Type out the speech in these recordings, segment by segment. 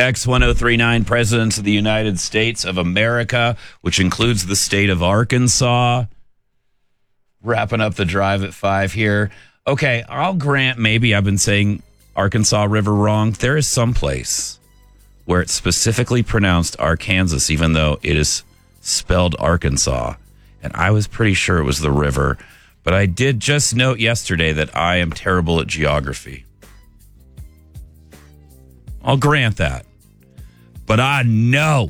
X1039, Presidents of the United States of America, which includes the state of Arkansas. Wrapping up the drive at 5 here. Okay, I'll grant maybe I've been saying Arkansas River wrong. There is some place where it's specifically pronounced Arkansas, even though it is spelled Arkansas. And I was pretty sure it was the river. But I did just note yesterday that I am terrible at geography. I'll grant that. But I know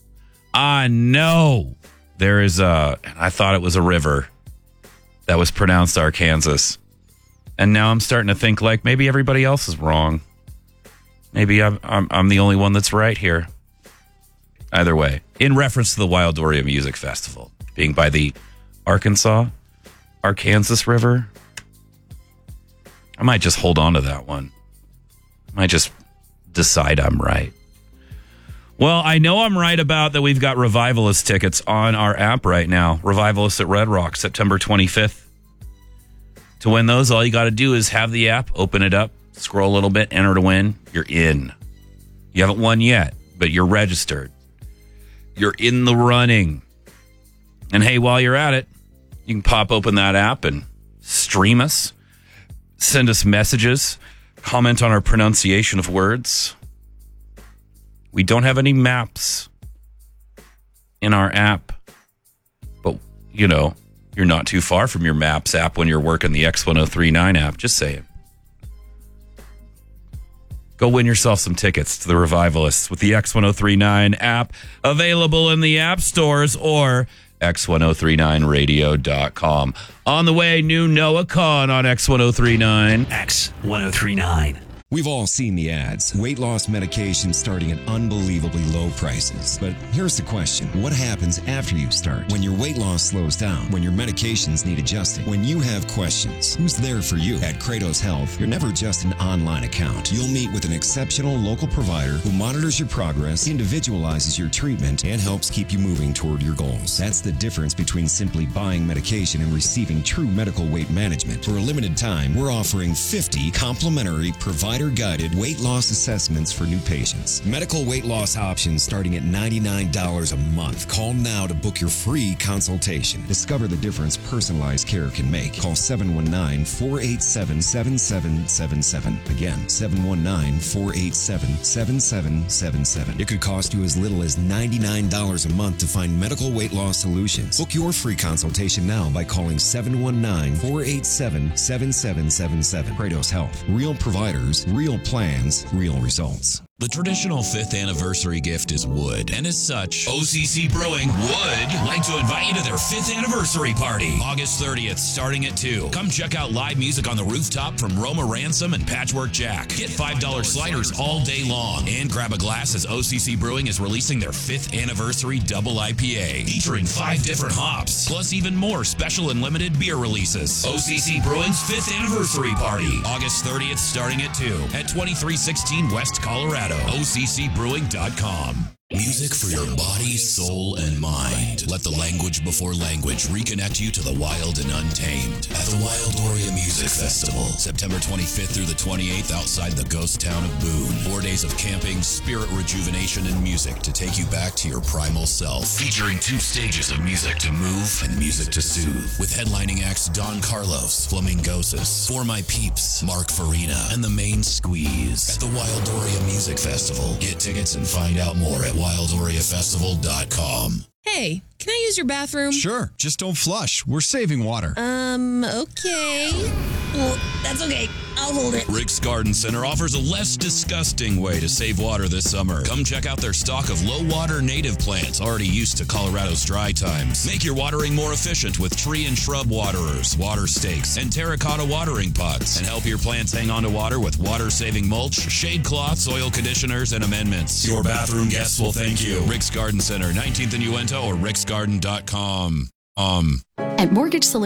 there is I thought it was a river that was pronounced Arkansas. And now I'm starting to think like maybe everybody else is wrong. Maybe I'm the only one that's right here. Either way, in reference to the Wildoria Music Festival being by the Arkansas River, I might just hold on to that one. I might just decide I'm right. Well, I know I'm right about that we've got Revivalist tickets on our app right now. Revivalist at Red Rock, September 25th. To win those, all you got to do is have the app, open it up, scroll a little bit, enter to win. You're in. You haven't won yet, but you're registered. You're in the running. And hey, while you're at it, you can pop open that app and stream us, send us messages, comment on our pronunciation of words. We don't have any maps in our app, but you know, you're not too far from your Maps app when you're working the X1039 app. Just saying. Go win yourself some tickets to the Revivalists with the X1039 app, available in the app stores or x1039radio.com. On the way, new Noah Kahan on X1039. X1039. We've all seen the ads. Weight loss medication starting at unbelievably low prices. But here's the question. What happens after you start? When your weight loss slows down? When your medications need adjusting? When you have questions? Who's there for you? At Kratos Health, you're never just an online account. You'll meet with an exceptional local provider who monitors your progress, individualizes your treatment, and helps keep you moving toward your goals. That's the difference between simply buying medication and receiving true medical weight management. For a limited time, we're offering 50 complimentary provider-guided weight loss assessments for new patients. Medical weight loss options starting at $99 a month. Call now to book your free consultation. Discover the difference personalized care can make. Call 719-487-7777. Again, 719-487-7777. It could cost you as little as $99 a month to find medical weight loss solutions. Book your free consultation now by calling 719-487-7777. Kratos Health. Real providers, real plans, real results. The traditional 5th anniversary gift is wood, and as such, OCC Brewing would like to invite you to their 5th anniversary party, August 30th, starting at 2. Come check out live music on the rooftop from Roma Ransom and Patchwork Jack. Get $5 sliders all day long, and grab a glass as OCC Brewing is releasing their 5th anniversary double IPA, featuring 5 different hops, plus even more special and limited beer releases. OCC Brewing's 5th anniversary party, August 30th, starting at 2 at 2316 West Colorado. OCCbrewing.com. Music for your body, soul, and mind. Let the language before language reconnect you to the wild and untamed at the Wildoria Music Festival, September 25th through the 28th outside the ghost town of Boone. 4 days of camping, spirit rejuvenation, and music to take you back to your primal self. Featuring 2 stages of music to move and music to soothe. With headlining acts Don Carlos, Flamingosis, For My Peeps, Mark Farina, and The Main Squeeze. At the Wildoria Music Festival. Get tickets and find out more at WildoriaFestival.com. Hey, can I use your bathroom? Sure, just don't flush. We're saving water. Okay. Well, that's okay. I'll hold it. Rick's Garden Center offers a less disgusting way to save water this summer. Come check out their stock of low-water native plants already used to Colorado's dry times. Make your watering more efficient with tree and shrub waterers, water stakes, and terracotta watering pots. And help your plants hang on to water with water-saving mulch, shade cloths, oil conditioners, and amendments. Your bathroom guests will thank you. Rick's Garden Center, 19th and Uinta or ricksgarden.com. At Mortgage Solutions.